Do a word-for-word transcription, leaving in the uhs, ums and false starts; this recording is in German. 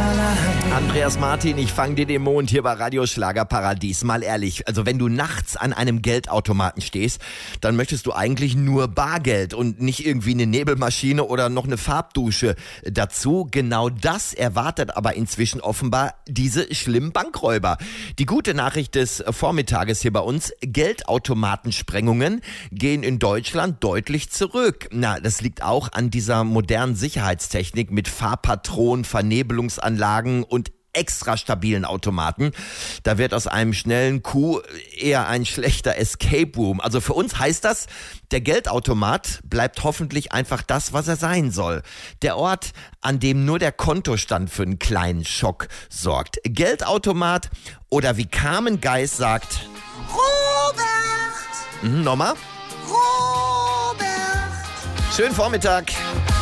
Andreas Martin, ich fang dir den Mond hier bei Radio Schlagerparadies. Mal ehrlich, also wenn du nachts an einem Geldautomaten stehst, dann möchtest du eigentlich nur Bargeld und nicht irgendwie eine Nebelmaschine oder noch eine Farbdusche dazu. Genau das erwartet aber inzwischen offenbar diese schlimmen Bankräuber. Die gute Nachricht des Vormittages hier bei uns: Geldautomatensprengungen gehen in Deutschland deutlich zurück. Na, das liegt auch an dieser modernen Sicherheitstechnik mit Fahrpatronen, Vernebelungsanlagen und extra stabilen Automaten. Da wird aus einem schnellen Coup eher ein schlechter Escape Room. Also für uns heißt das, der Geldautomat bleibt hoffentlich einfach das, was er sein soll. Der Ort, an dem nur der Kontostand für einen kleinen Schock sorgt. Geldautomat oder wie Carmen Geis sagt: Robert! Mhm, nochmal? Robert! Schönen Vormittag.